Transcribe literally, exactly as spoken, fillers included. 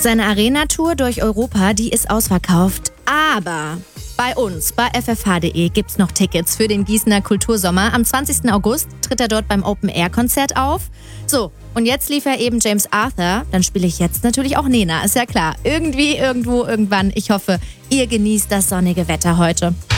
Seine Arena-Tour durch Europa, die ist ausverkauft. Aber bei uns, bei f f h punkt d e, gibt's noch Tickets für den Gießener Kultursommer. Am zwanzigsten August tritt er dort beim Open-Air-Konzert auf. So, und jetzt lief er eben James Arthur. Dann spiele ich jetzt natürlich auch Nena, ist ja klar. Irgendwie, irgendwo, irgendwann. Ich hoffe, ihr genießt das sonnige Wetter heute.